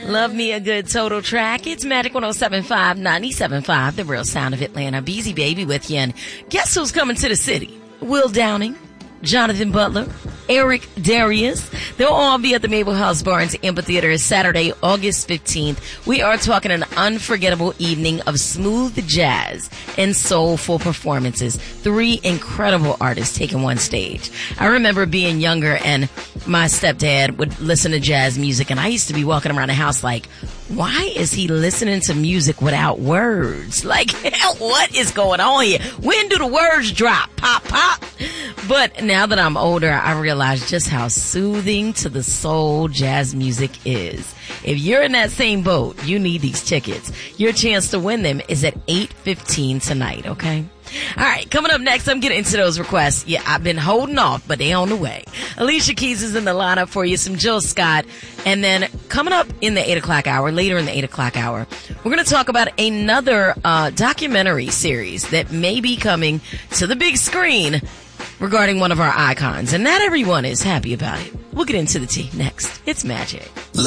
Love me a good total track. It's Magic 107.5, 97.5, the real sound of Atlanta. Beezy Baby with you. And guess who's coming to the city? Will Downing, Jonathan Butler, Eric Darius. They'll all be at the Mabel House Barnes Amphitheater Saturday, August 15th. We are talking an unforgettable evening of smooth jazz and soulful performances. 3 incredible artists taking one stage. I remember being younger and my stepdad would listen to jazz music, and I used to be walking around the house like, why is he listening to music without words? Like, what is going on here? When do the words drop? Pop, pop. But now that I'm older, I realize just how soothing to the soul jazz music is. If you're in that same boat, you need these tickets. Your chance to win them is at 8:15 tonight, okay? All right, coming up next, I'm getting into those requests. Yeah, I've been holding off, but they on the way. Alicia Keys is in the lineup for you, some Jill Scott. And then coming up in the 8 o'clock hour, later in the 8 o'clock hour, we're going to talk about another documentary series that may be coming to the big screen regarding one of our icons. And not everyone is happy about it. We'll get into the tea next. It's Magic.